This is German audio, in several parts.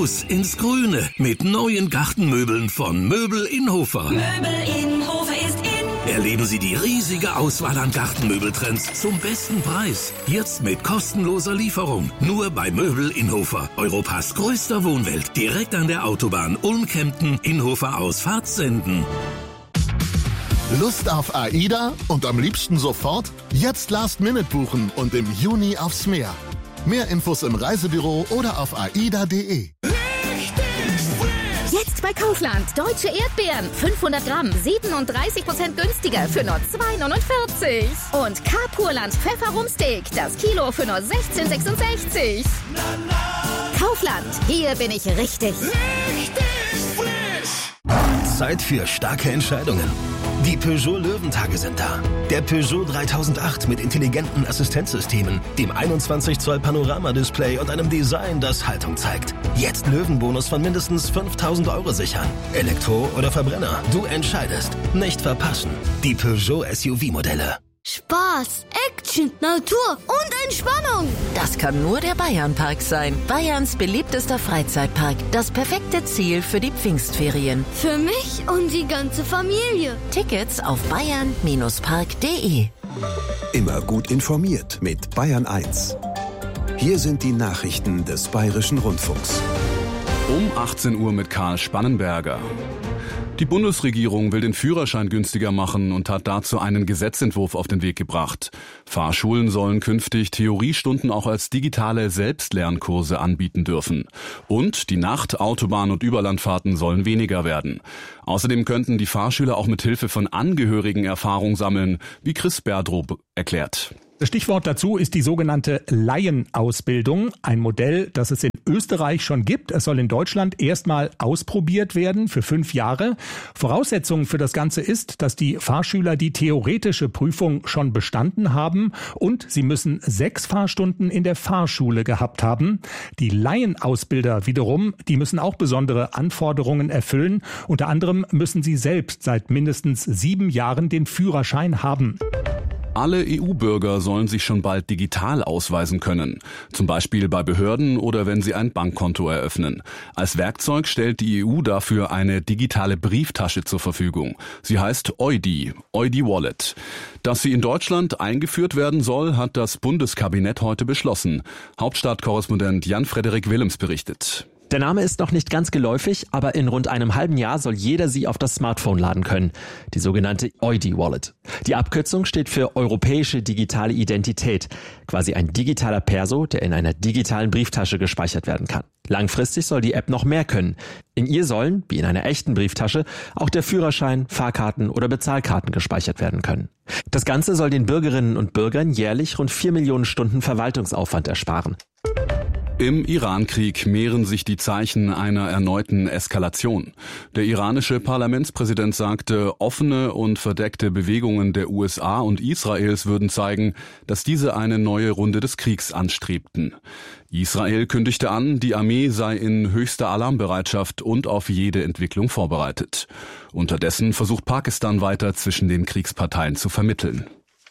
Raus ins Grüne mit neuen Gartenmöbeln von Möbel Inhofer. Möbel Inhofer ist in. Erleben Sie die riesige Auswahl an Gartenmöbeltrends zum besten Preis. Jetzt mit kostenloser Lieferung. Nur bei Möbel Inhofer. Europas größter Wohnwelt. Direkt an der Autobahn Ulm-Kempten, Inhofer Ausfahrt Senden. Lust auf AIDA und am liebsten sofort? Jetzt Last-Minute buchen und im Juni aufs Meer. Mehr Infos im Reisebüro oder auf aida.de. Jetzt bei Kaufland. Deutsche Erdbeeren. 500 Gramm. 37% günstiger für nur 2,49. Und K-Purland Pfefferumsteak. Das Kilo für nur 16,66. Kaufland. Hier bin ich richtig. Zeit für starke Entscheidungen. Die Peugeot Löwentage sind da. Der Peugeot 3008 mit intelligenten Assistenzsystemen, dem 21 Zoll Panoramadisplay und einem Design, das Haltung zeigt. Jetzt Löwenbonus von mindestens 5.000 € sichern. Elektro oder Verbrenner, du entscheidest. Nicht verpassen. Die Peugeot SUV-Modelle. Spaß, Action, Natur und Entspannung. Das kann nur der Bayernpark sein. Bayerns beliebtester Freizeitpark. Das perfekte Ziel für die Pfingstferien. Für mich und die ganze Familie. Tickets auf bayern-park.de. Immer gut informiert mit Bayern 1. Hier sind die Nachrichten des Bayerischen Rundfunks. Um 18 Uhr mit Karl Spannenberger. Die Bundesregierung will den Führerschein günstiger machen und hat dazu einen Gesetzentwurf auf den Weg gebracht. Fahrschulen sollen künftig Theoriestunden auch als digitale Selbstlernkurse anbieten dürfen. Und die Nacht-, Autobahn- und Überlandfahrten sollen weniger werden. Außerdem könnten die Fahrschüler auch mit Hilfe von Angehörigen Erfahrung sammeln, wie Chris Berdrow erklärt. Das Stichwort dazu ist die sogenannte Laienausbildung, ein Modell, das es in Österreich schon gibt. Es soll in Deutschland erstmal ausprobiert werden für 5 Jahre. Voraussetzung für das Ganze ist, dass die Fahrschüler die theoretische Prüfung schon bestanden haben und sie müssen 6 Fahrstunden in der Fahrschule gehabt haben. Die Laienausbilder wiederum, die müssen auch besondere Anforderungen erfüllen. Unter anderem müssen sie selbst seit mindestens 7 Jahren den Führerschein haben. Alle EU-Bürger sollen sich schon bald digital ausweisen können. Zum Beispiel bei Behörden oder wenn sie ein Bankkonto eröffnen. Als Werkzeug stellt die EU dafür eine digitale Brieftasche zur Verfügung. Sie heißt EUDI Wallet. Dass sie in Deutschland eingeführt werden soll, hat das Bundeskabinett heute beschlossen. Hauptstadtkorrespondent Jan-Frederik Willems berichtet. Der Name ist noch nicht ganz geläufig, aber in rund einem halben Jahr soll jeder sie auf das Smartphone laden können. Die sogenannte EUDI Wallet. Die Abkürzung steht für Europäische Digitale Identität. Quasi ein digitaler Perso, der in einer digitalen Brieftasche gespeichert werden kann. Langfristig soll die App noch mehr können. In ihr sollen, wie in einer echten Brieftasche, auch der Führerschein, Fahrkarten oder Bezahlkarten gespeichert werden können. Das Ganze soll den Bürgerinnen und Bürgern jährlich rund 4 Millionen Stunden Verwaltungsaufwand ersparen. Im Irankrieg mehren sich die Zeichen einer erneuten Eskalation. Der iranische Parlamentspräsident sagte, offene und verdeckte Bewegungen der USA und Israels würden zeigen, dass diese eine neue Runde des Kriegs anstrebten. Israel kündigte an, die Armee sei in höchster Alarmbereitschaft und auf jede Entwicklung vorbereitet. Unterdessen versucht Pakistan weiter zwischen den Kriegsparteien zu vermitteln.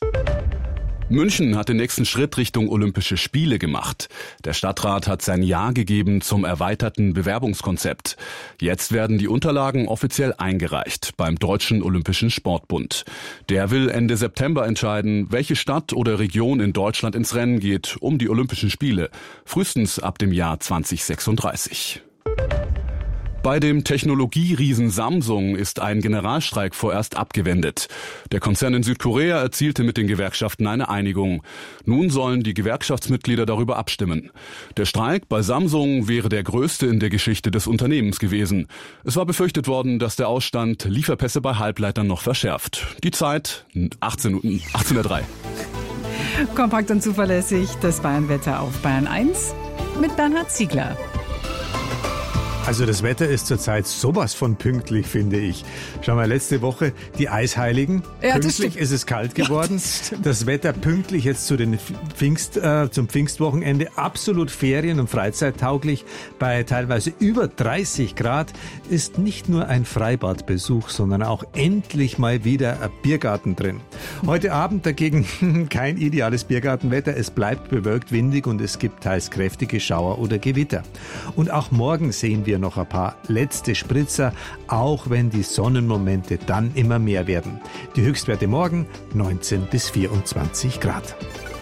München hat den nächsten Schritt Richtung Olympische Spiele gemacht. Der Stadtrat hat sein Ja gegeben zum erweiterten Bewerbungskonzept. Jetzt werden die Unterlagen offiziell eingereicht beim Deutschen Olympischen Sportbund. Der will Ende September entscheiden, welche Stadt oder Region in Deutschland ins Rennen geht um die Olympischen Spiele, frühestens ab dem Jahr 2036. Bei dem Technologieriesen Samsung ist ein Generalstreik vorerst abgewendet. Der Konzern in Südkorea erzielte mit den Gewerkschaften eine Einigung. Nun sollen die Gewerkschaftsmitglieder darüber abstimmen. Der Streik bei Samsung wäre der größte in der Geschichte des Unternehmens gewesen. Es war befürchtet worden, dass der Ausstand Lieferpässe bei Halbleitern noch verschärft. Die Zeit 18:03. Kompakt und zuverlässig das Bayernwetter auf Bayern 1 mit Bernhard Ziegler. Also das Wetter ist zurzeit sowas von pünktlich, finde ich. Schau mal, letzte Woche die Eisheiligen. Ja, pünktlich ist es kalt geworden. Ja, das Wetter pünktlich jetzt zu den zum Pfingstwochenende. Absolut ferien- und freizeittauglich. Bei teilweise über 30 Grad ist nicht nur ein Freibadbesuch, sondern auch endlich mal wieder ein Biergarten drin. Heute Abend dagegen kein ideales Biergartenwetter. Es bleibt bewölkt, windig und es gibt teils kräftige Schauer oder Gewitter. Und auch morgen sehen wir noch ein paar letzte Spritzer, auch wenn die Sonnenmomente dann immer mehr werden. Die Höchstwerte morgen 19 bis 24 Grad.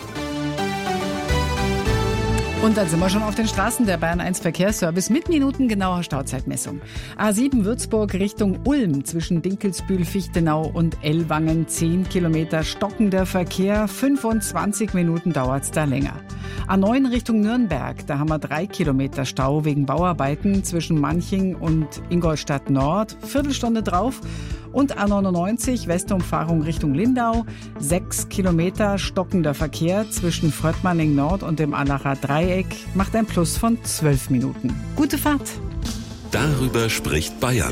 Und dann sind wir schon auf den Straßen. Der Bayern 1 Verkehrsservice mit minutengenauer Stauzeitmessung. A7 Würzburg Richtung Ulm zwischen Dinkelsbühl, Fichtenau und Ellwangen 10 Kilometer stockender Verkehr. 25 Minuten dauert's da länger. A9 Richtung Nürnberg, da haben wir 3 Kilometer Stau wegen Bauarbeiten zwischen Manching und Ingolstadt Nord. Viertelstunde drauf. Und A99 Westumfahrung Richtung Lindau. 6 Kilometer stockender Verkehr zwischen Fröttmanning Nord und dem Allacher Dreieck macht ein Plus von 12 Minuten. Gute Fahrt. Darüber spricht Bayern.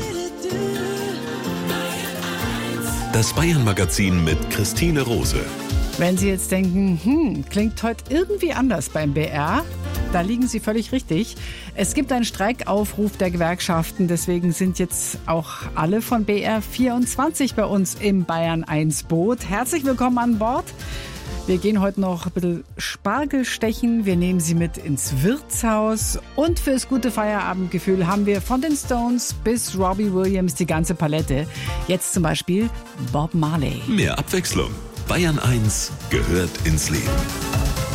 Das Bayern-Magazin mit Christine Rose. Wenn Sie jetzt denken, klingt heute irgendwie anders beim BR, da liegen Sie völlig richtig. Es gibt einen Streikaufruf der Gewerkschaften, deswegen sind jetzt auch alle von BR24 bei uns im Bayern 1 Boot. Herzlich willkommen an Bord. Wir gehen heute noch ein bisschen Spargel stechen. Wir nehmen Sie mit ins Wirtshaus. Und fürs gute Feierabendgefühl haben wir von den Stones bis Robbie Williams die ganze Palette. Jetzt zum Beispiel Bob Marley. Mehr Abwechslung. Bayern 1 gehört ins Leben.